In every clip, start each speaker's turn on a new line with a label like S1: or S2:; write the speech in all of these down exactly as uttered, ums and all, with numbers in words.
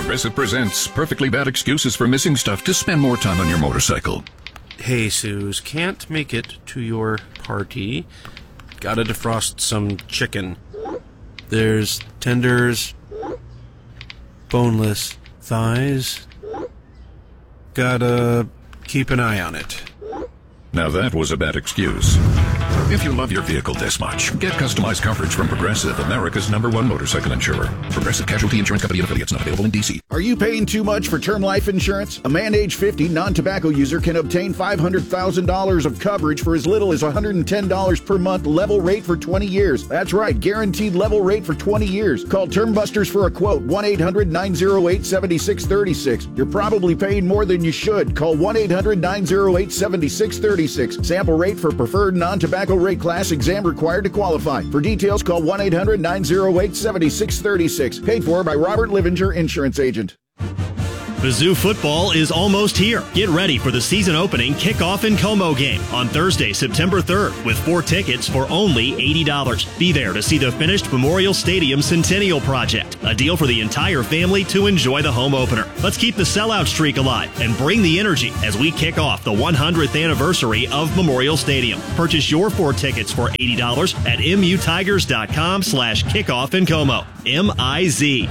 S1: Progressive presents Perfectly Bad Excuses for Missing Stuff to spend more time on your motorcycle.
S2: Hey, Suze, can't make it to your party. Gotta defrost some chicken. There's tenders, boneless thighs. Gotta keep an eye on it.
S1: Now that was a bad excuse. If you love your vehicle this much, get customized coverage from Progressive, America's number one motorcycle insurer. Progressive Casualty Insurance Company and affiliates, not available in D C.
S3: Are you paying too much for term life insurance? A man age fifty, non-tobacco user can obtain five hundred thousand dollars of coverage for as little as one hundred ten dollars per month, level rate for twenty years. That's right, guaranteed level rate for twenty years. Call Term Busters for a quote, one eight hundred nine oh eight seven six three six. You're probably paying more than you should. Call one eight hundred nine oh eight seven six three six. Sample rate for preferred non-tobacco rate class, exam required to qualify. For details, call one eight hundred nine oh eight seven six three six. Paid for by Robert Livinger, Insurance Agent.
S4: Mizzou football is almost here. Get ready for the season opening kickoff and Como game on Thursday, September third, with four tickets for only eighty dollars. Be there to see the finished Memorial Stadium Centennial Project, a deal for the entire family to enjoy the home opener. Let's keep the sellout streak alive and bring the energy as we kick off the one hundredth anniversary of Memorial Stadium. Purchase your four tickets for eighty dollars at mutigers.com slash kickoff and Como. M I Z.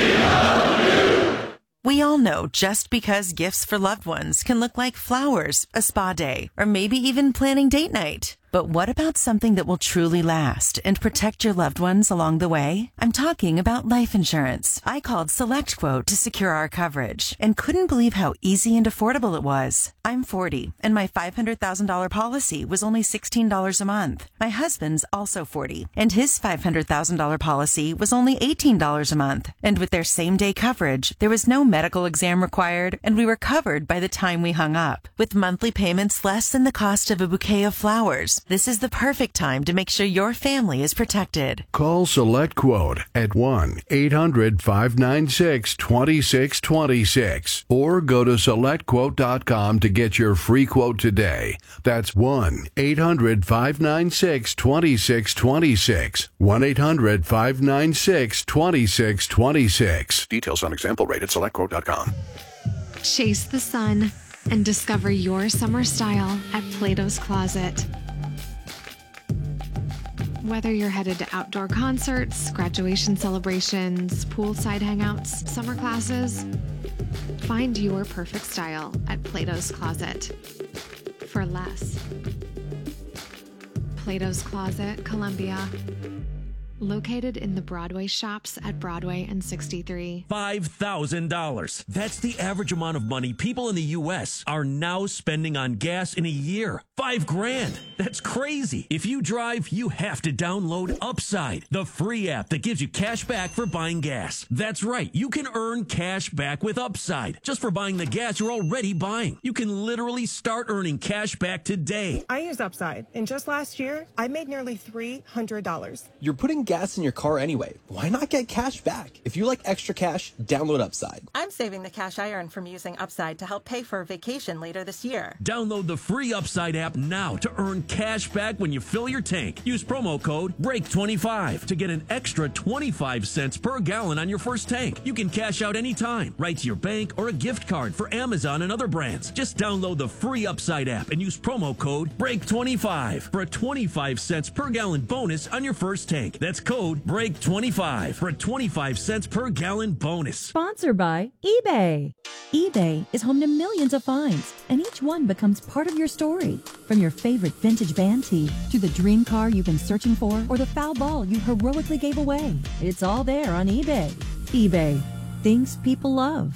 S5: We all know just because gifts for loved ones can look like flowers, a spa day, or maybe even planning date night. But what about something that will truly last and protect your loved ones along the way? I'm talking about life insurance. I called SelectQuote to secure our coverage and couldn't believe how easy and affordable it was. I'm forty, and my five hundred thousand dollars policy was only sixteen dollars a month. My husband's also forty, and his five hundred thousand dollars policy was only eighteen dollars a month. And with their same-day coverage, there was no medical exam required, and we were covered by the time we hung up. With monthly payments less than the cost of a bouquet of flowers, this is the perfect time to make sure your family is protected.
S6: Call SelectQuote at one eight hundred five nine six two six two six or go to select quote dot com to get your free quote today. That's one eight hundred five nine six two six two six. one eight hundred five nine six two six two six.
S1: Details on example rate at select quote dot com.
S7: Chase the sun and discover your summer style at Plato's Closet. Whether you're headed to outdoor concerts, graduation celebrations, poolside hangouts, summer classes, find your perfect style at Plato's Closet for less. Plato's Closet, Columbia. Located in the Broadway shops at Broadway and sixty-three.
S8: five thousand dollars. That's the average amount of money people in the U S are now spending on gas in a year. Five grand. That's crazy. If you drive, you have to download Upside, the free app that gives you cash back for buying gas. That's right. You can earn cash back with Upside just for buying the gas you're already buying. You can literally start earning cash back today.
S9: I use Upside, and just last year, I made nearly three hundred dollars.
S10: You're putting gas in your car anyway. Why not get cash back? If you like extra cash, download Upside.
S11: I'm saving the cash I earn from using Upside to help pay for a vacation later this year.
S8: Download the free Upside app now to earn cash back when you fill your tank. Use promo code break twenty-five to get an extra twenty-five cents per gallon on your first tank. You can cash out anytime, right to your bank or a gift card for Amazon and other brands. Just download the free Upside app and use promo code break twenty-five for a twenty-five cents per gallon bonus on your first tank. That's code break twenty-five for a twenty-five cents per gallon bonus.
S12: Sponsored by eBay. eBay is home to millions of finds, and each one becomes part of your story. From your favorite vintage band tee to the dream car you've been searching for or the foul ball you heroically gave away. It's all there on eBay. eBay. Things people love.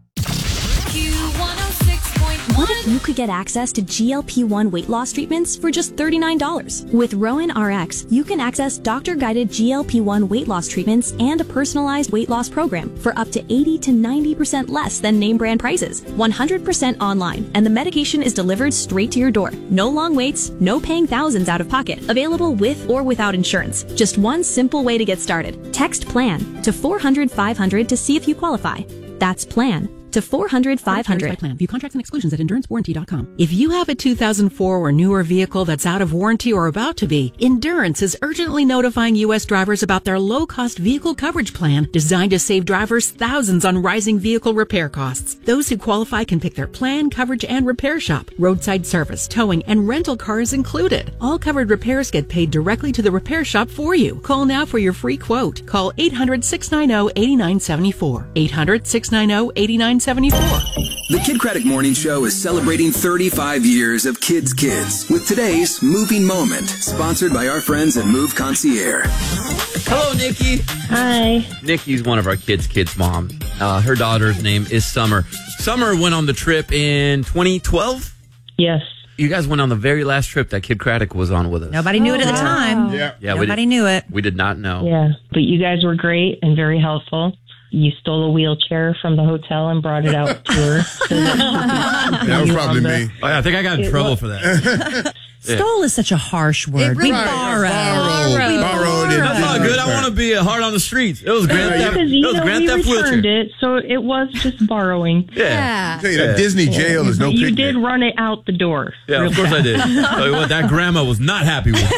S13: What if you could get access to G L P one weight loss treatments for just thirty-nine dollars? With Rowan R X, you can access doctor-guided G L P one weight loss treatments and a personalized weight loss program for up to eighty to ninety percent less than name brand prices. one hundred percent online, and the medication is delivered straight to your door. No long waits, no paying thousands out of pocket. Available with or without insurance. Just one simple way to get started. Text PLAN to four hundred five hundred to see if you qualify. That's PLAN to to four hundred, five hundred.
S14: Plan. View contracts and exclusions at endurance warranty dot com.
S15: If you have a two thousand four or newer vehicle that's out of warranty or about to be, Endurance is urgently notifying U S drivers about their low-cost vehicle coverage plan designed to save drivers thousands on rising vehicle repair costs. Those who qualify can pick their plan, coverage, and repair shop. Roadside service, towing, and rental cars included. All covered repairs get paid directly to the repair shop for you. Call now for your free quote. Call eight hundred, six nine zero, eight nine seven four. eight hundred, six nine zero, eight nine seven four.
S16: The Kid Craddock Morning Show is celebrating thirty-five years of Kids Kids with today's Moving Moment, sponsored by our friends at Move Concierge.
S17: Hello, Nikki.
S18: Hi.
S17: Nikki's one of our Kids Kids moms. Uh, her daughter's name is Summer. Summer went on the trip in twenty twelve?
S18: Yes.
S17: You guys went on the very last trip that Kid Craddock was on with us.
S19: Nobody knew
S18: oh,
S19: it at the
S18: wow.
S19: time.
S17: Yeah. yeah
S19: Nobody
S17: we
S19: knew it.
S17: We did not know.
S18: Yeah, but you guys were great and very helpful. You stole a wheelchair from the hotel and brought it out to her. So that,
S20: that was probably the, me.
S17: Oh, yeah, I think I got in trouble was, for that.
S19: Yeah. Stole is such a harsh word.
S17: Really
S19: we borrowed.
S20: Borrowed.
S19: We
S20: borrowed.
S17: That's not good. I want to be hard on the streets. It was Grand Theft.
S18: Because, you
S17: it was
S18: know,
S17: Grand
S18: we
S17: Theft
S18: returned
S17: wheelchair.
S18: it, so it was just borrowing.
S17: Yeah.
S20: yeah. Tell you, that Disney jail
S18: yeah.
S20: is no
S18: You
S20: picnic.
S18: did run it out the door.
S17: Yeah, of course
S18: fast.
S17: I did. Tell you what, that grandma was not happy with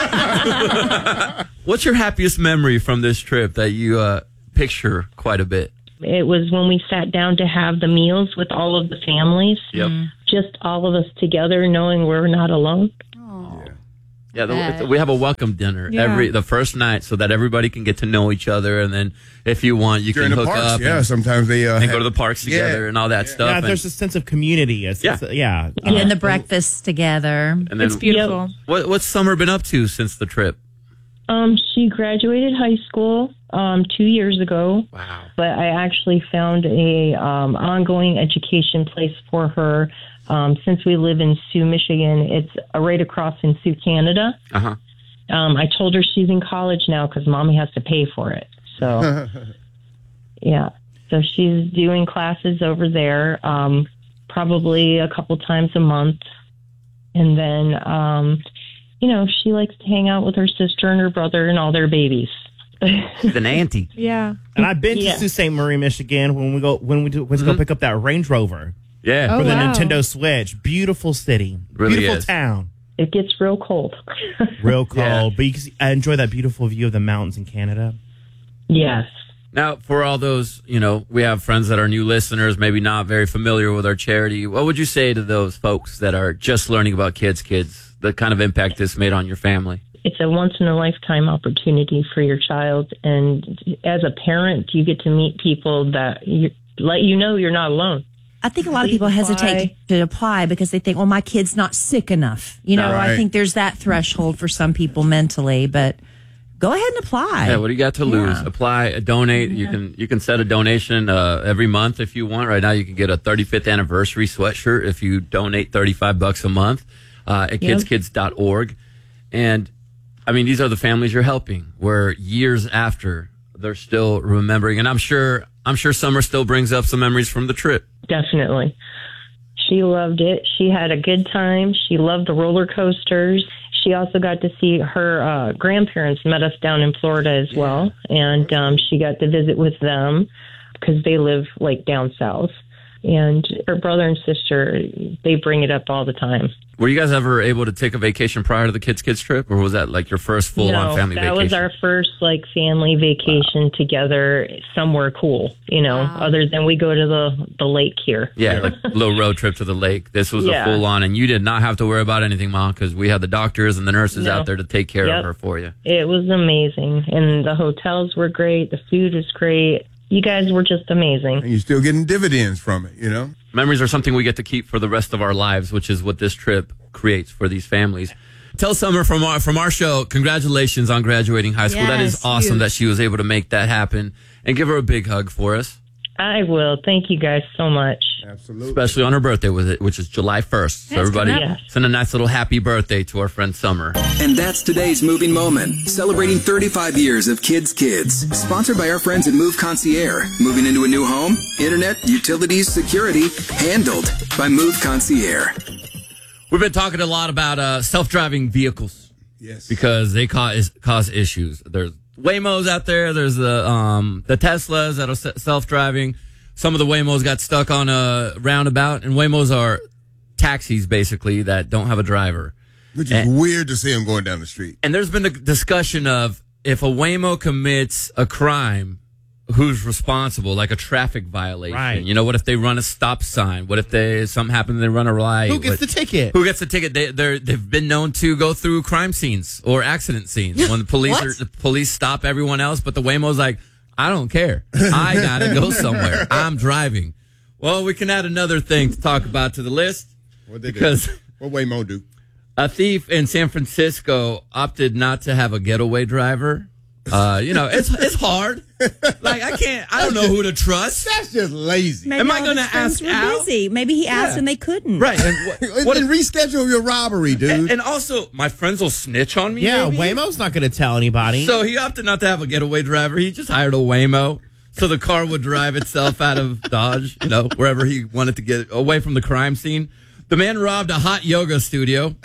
S17: it. What's your happiest memory from this trip that you uh, picture quite a bit?
S18: It was when we sat down to have the meals with all of the families.
S17: Yep.
S18: Just all of us together, knowing we're not alone.
S17: Yeah, the, we have a welcome dinner
S18: Yeah.
S17: every the first night so that everybody can get to know each other, and then if you want, you
S20: During
S17: can
S20: the
S17: hook
S20: parks,
S17: up.
S20: yeah,
S17: and,
S20: sometimes they uh,
S17: and
S20: have,
S17: go to the parks together
S20: yeah.
S17: and all that
S20: yeah.
S17: stuff.
S21: Yeah,
S17: and,
S21: there's a sense of community. A sense
S17: Yeah.
S21: of, yeah.
S19: And
S21: Uh,
S19: then the breakfast together.
S17: And then,
S19: It's beautiful.
S17: What, what's Summer been up to since the trip?
S18: Um, she graduated high school um, two years ago.
S17: Wow!
S18: But I actually found a um, ongoing education place for her. Um, since we live in Sioux, Michigan, it's uh, right across in Sioux, Canada.
S17: Uh huh.
S18: Um, I told her she's in college now because mommy has to pay for it. So, yeah. So she's doing classes over there, um, probably a couple times a month. And then, um, you know, she likes to hang out with her sister and her brother and all their babies.
S17: She's an auntie.
S18: Yeah.
S21: And I've been
S18: Yeah.
S21: to Sault Ste. Marie, Michigan when we go when we do let's
S17: Mm-hmm.
S21: go pick up that Range Rover.
S17: Yeah.
S21: For
S18: Oh,
S21: the
S18: wow.
S21: Nintendo Switch. Beautiful city.
S17: Really
S21: Beautiful
S17: is.
S21: town.
S18: It gets real cold.
S21: Real cold.
S17: Yeah.
S21: But you can see, I enjoy that beautiful view of the mountains in Canada.
S18: Yes.
S17: Now, for all those, you know, we have friends that are new listeners, maybe not very familiar with our charity. What would you say to those folks that are just learning about Kids Kids, the kind of impact this made on your family?
S18: It's a once in a lifetime opportunity for your child. And as a parent, you get to meet people that you, let you know you're not alone.
S19: I think a lot of people hesitate to apply because they think, well, my kid's not sick enough. You know,
S17: Right.
S19: I think there's that threshold for some people mentally, but go ahead and apply.
S17: Yeah, what do you got to lose?
S19: Yeah.
S17: Apply, uh, donate. You can you can set a donation uh, every month if you want. Right now, you can get a thirty-fifth anniversary sweatshirt if you donate thirty-five bucks a month uh, at
S18: Yep.
S17: kids kids dot org. And I mean, these are the families you're helping. Where years after, they're still remembering, and I'm sure I'm sure Summer still brings up some memories from the trip.
S18: Definitely. She loved it. She had a good time. She loved the roller coasters. She also got to see her uh, grandparents met us down in Florida as well. And um, she got to visit with them because they live like down south. And her brother and sister, they bring it up all the time.
S17: Were you guys ever able to take a vacation prior to the Kids Kids trip, or was that like your first full on
S18: No,
S17: family
S18: that
S17: vacation?
S18: was our first like family vacation together somewhere cool, you know, other than we go to the, the lake here.
S17: Yeah, like a little road trip to the lake. This was
S18: Yeah.
S17: a full on, and you did not have to worry about anything, Mom, because we had the doctors and the nurses
S18: No.
S17: out there to take care
S18: Yep.
S17: of her for you.
S18: It was amazing. And the hotels were great. The food was great. You guys were just amazing.
S20: And you're still getting dividends from it, you know?
S17: Memories are something we get to keep for the rest of our lives, which is what this trip creates for these families. Tell Summer from our from our show, congratulations on graduating high school. that is
S18: Yes,
S17: awesome
S18: huge.
S17: that she was able to make that happen. And give her a big hug for us,
S18: I will. Thank you guys so much.
S20: Absolutely.
S17: especially on her birthday, with it, which is July first. So
S18: That's
S17: everybody
S18: coming up.
S17: send a nice little happy birthday to our friend Summer.
S16: And that's today's Moving Moment, celebrating thirty-five years of Kids Kids. Sponsored by our friends at Move Concierge. Moving into a new home, internet, utilities, security, handled by Move Concierge.
S17: We've been talking a lot about uh, self-driving vehicles.
S20: Yes.
S17: Because they cause cause issues. There's Waymos out there. There's the um, the Teslas that are se- self-driving. some of the Waymos got stuck on a roundabout, and Waymos are taxis, basically, that don't have a driver.
S20: Which is
S17: and,
S20: weird to see them going down the street.
S17: And there's been a discussion of if a Waymo commits a crime, who's responsible, like a traffic violation.
S21: Right.
S17: You know, what if they run a stop sign? What if they something happens and they run a light?
S21: Who gets
S17: what,
S21: the ticket?
S17: Who gets the ticket? They they're, they've been known to go through crime scenes or accident scenes when the police are, the police stop everyone else, but the Waymo's like, I don't care. I gotta go somewhere. I'm driving. Well, we can add another thing to talk about to the list.
S20: What they
S17: because
S20: do? What Waymo do?
S17: A thief in San Francisco opted not to have a getaway driver. Uh, you know, it's it's hard. Like, I can't, I don't know who to trust.
S20: That's just lazy.
S19: Maybe
S17: Am I
S19: all
S17: going to
S19: his friends
S17: ask
S19: were
S17: Al?
S19: busy. Maybe he asked
S17: Yeah.
S19: and they couldn't.
S17: Right. And what,
S20: what, then reschedule your robbery, dude.
S17: And, and also, my friends will snitch on me.
S21: Yeah,
S17: maybe?
S21: Waymo's not going to tell anybody.
S17: So he opted not to have a getaway driver. He just hired a Waymo. So the car would drive itself out of Dodge, you know, wherever he wanted to get away from the crime scene. The man robbed a hot yoga studio.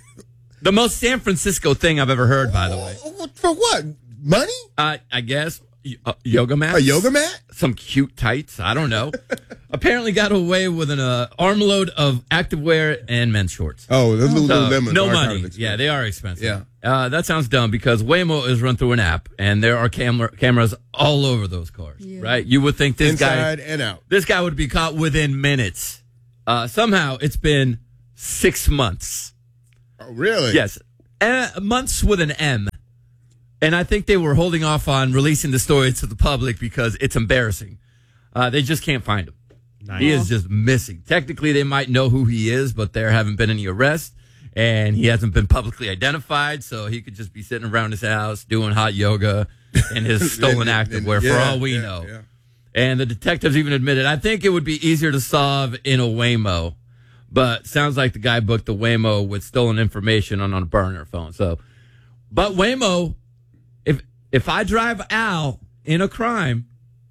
S17: The most San Francisco thing I've ever heard, by the way.
S20: For what? Money?
S17: Uh, I guess. Uh, yoga mat?
S20: A yoga mat?
S17: Some cute tights. I don't know. Apparently got away with an uh, armload of activewear and men's shorts.
S20: Oh, the
S17: So,
S20: Lululemon.
S17: no
S20: are
S17: money.
S20: kind of expensive.
S17: Yeah, they are expensive.
S20: Yeah.
S17: Uh, that sounds dumb because Waymo is run through an app, and there are camera cameras all over those cars.
S20: Yeah.
S17: Right? You would think this
S20: Inside
S17: guy
S20: and out.
S17: This guy would be caught within minutes. Uh, somehow it's been six months.
S20: Oh, really?
S17: Yes, uh, months with an M. And I think they were holding off on releasing the story to the public because it's embarrassing. Uh, they just can't find him.
S21: Nice.
S17: He is just missing. Technically, they might know who he is, but there haven't been any arrests, and he hasn't been publicly identified, so he could just be sitting around his house doing hot yoga in his stolen activewear,
S20: Yeah,
S17: for all we
S20: yeah,
S17: know.
S20: yeah.
S17: And the detectives even admitted, I think it would be easier to solve in a Waymo, but sounds like the guy booked the Waymo with stolen information on, on a burner phone. So, but Waymo, if if I drive Al in a crime,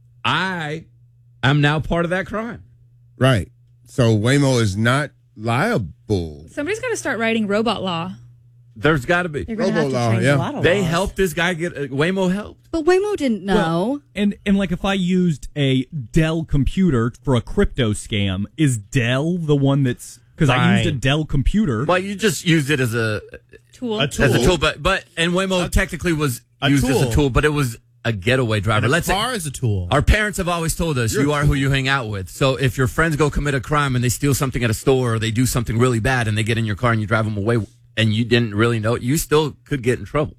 S17: I am now part of that crime.
S20: Right. So Waymo is not liable.
S2: Somebody's got to start writing robot law.
S17: There's got to be.
S2: They're gonna have to
S20: Robo-law,
S2: change
S20: yeah.
S2: a lot of
S17: They
S2: laws.
S17: helped this guy get, uh, Waymo helped.
S22: But Waymo didn't know.
S23: Well, and and like if I used a Dell computer for a crypto scam, is Dell the one that's because I used a
S17: Right.
S23: Dell computer?
S17: Well, you just used it as a
S2: tool.
S17: A tool. As a tool, but, but and Waymo technically was
S21: a
S17: used as a
S21: tool.
S17: tool, but it was a getaway driver.
S21: And a
S17: Let's
S21: car
S17: say,
S21: is a tool.
S17: Our parents have always told us,
S21: You're
S17: you
S21: a
S17: are who you hang out with. So if your friends go commit a crime and they steal something at a store or they do something really bad and they get in your car and you drive them away and you didn't really know it, you still could get in trouble.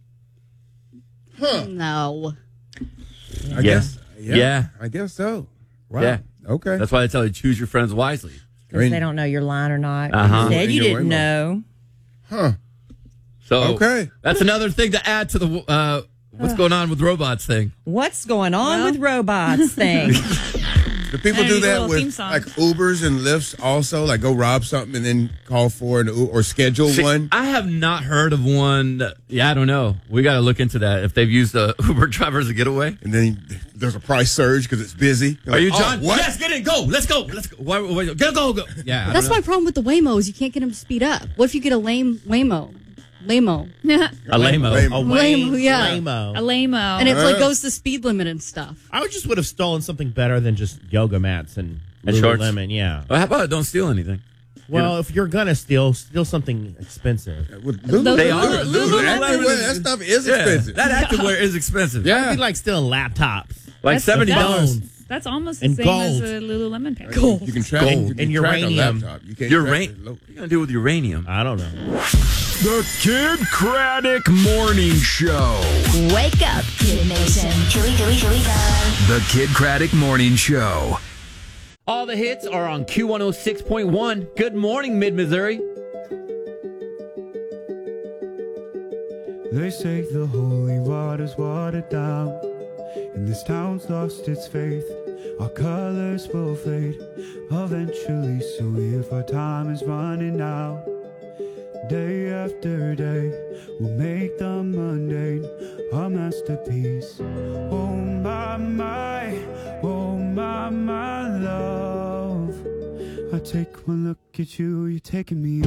S20: Huh.
S22: No.
S20: I
S17: Yeah.
S20: guess. Yeah,
S17: Yeah.
S20: I guess so. Wow.
S17: Yeah.
S20: Okay.
S17: That's why they tell you choose your friends wisely.
S19: Because they don't know you're lying or not.
S17: Uh-huh.
S19: You said
S17: In
S19: you
S17: your
S19: didn't
S17: Waymo.
S19: know.
S20: Huh.
S17: So
S20: Okay.
S17: that's another thing to add to the uh, what's going on with robots thing.
S19: What's going on with robots thing?
S20: Do people
S2: Hey,
S20: do
S2: a
S20: that
S2: little theme
S20: with
S2: song.
S20: like Ubers and Lyfts also? Like go rob something and then call for an U- or schedule
S17: See,
S20: one?
S17: I have not heard of one. that- yeah, I don't know. We got to look into that. If they've used the Uber driver as a getaway.
S20: And then there's a price surge because it's busy. You're
S17: Are you
S20: like,
S17: John?
S20: Oh, what?
S17: Yes, get in. Go. Let's go. Let's go. Why, why, go, go, go. Yeah. I don't
S22: That's
S17: know.
S22: my problem with the Waymos. You can't get them to speed up. What if you get a lame Waymo? Lamo.
S17: A lame-o.
S21: A
S22: Lamo,
S21: Waymo.
S22: yeah.
S21: Lamo.
S2: A lame-o.
S22: And it like
S20: Uh.
S22: goes the speed limit and stuff.
S21: I would just would have stolen something better than just yoga mats and,
S17: And shorts.
S21: Lululemon, yeah.
S17: Well, how about don't steal anything?
S21: Well, if you're gonna steal, steal something expensive.
S20: With
S2: Those
S20: Lulu-
S17: They
S2: are-
S17: are.
S20: Lulu-
S17: Lululemon
S20: activewear,
S17: is-
S20: that stuff is
S17: Yeah,
S20: expensive.
S17: that activewear is expensive.
S20: Yeah.
S21: It'd be like stealing laptops.
S17: Like
S2: That's-
S17: seventy dollars.
S21: Phones.
S2: That's almost the
S21: And
S2: same
S21: gold.
S2: as a Lululemon pants.
S20: You can track,
S21: Gold.
S20: you can
S21: And
S20: track a
S21: uranium.
S20: laptop. You can't
S17: Your
S20: track
S17: rain.
S20: it low.
S17: What are you gonna do with uranium?
S21: I don't know.
S24: The Kid Craddock Morning Show.
S25: Wake up, Kid Nation. Here we go, here we go.
S24: The Kid Craddock Morning Show.
S17: All the hits are on Q one oh six point one. Good morning, Mid-Missouri.
S26: They say the holy water's watered down, and this town's lost its faith. Our colors will fade eventually, so if our time is running out, day after day, we'll make the mundane a masterpiece. Oh my, my, oh my, my love. I take one look at you, you're taking me